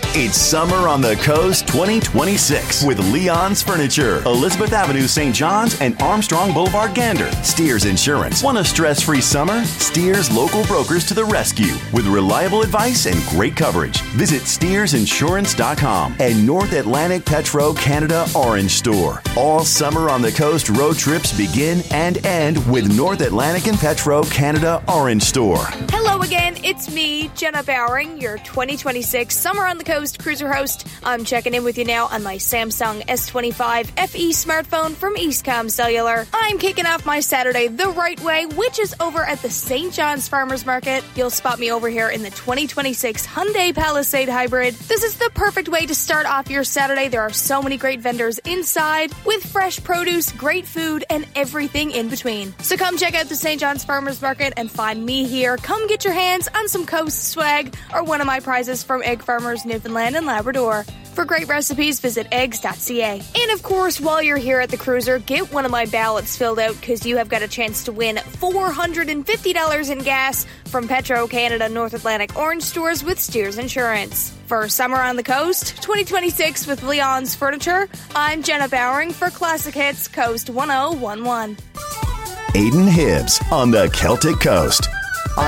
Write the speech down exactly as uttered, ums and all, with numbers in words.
It's Summer on the Coast twenty twenty-six with Leon's Furniture, Elizabeth Avenue, Saint John's, and Armstrong Boulevard, Gander. Steers Insurance. Want a stress-free summer? Steers local brokers to the rescue with reliable advice and great coverage. Visit steers insurance dot com and North Atlantic Petro Canada Orange Store. All Summer on the Coast road trips begin and end with North Atlantic and Petro Canada Orange Store. Hello again, it's me, Jenna Bowering, your twenty twenty-six Summer on the Coast cruiser host. I'm checking in with you now on my Samsung S twenty-five F E smartphone from Eastcom Cellular. I'm kicking off my Saturday the right way, which is over at the Saint John's Farmers Market. You'll spot me over here in the twenty twenty-six Hyundai Palisade Hybrid. This is the perfect way to start off your Saturday. There are so many great vendors inside with fresh produce, great food, and everything in between. So come check out the Saint John's Farmers Market and find me here. Come get your hands on some Coast swag or one of my prizes from Egg Farmers Newfoundland and Labrador. For great recipes, visit eggs dot c a. And of course, while you're here at the cruiser, get one of my ballots filled out because you have got a chance to win four hundred fifty dollars in gas from Petro Canada North Atlantic Orange Stores with Steers Insurance. For Summer on the Coast twenty twenty-six with Leon's Furniture, I'm Jenna Bowering for Classic Hits Coast ten eleven. Aiden Hibbs on the Celtic Coast.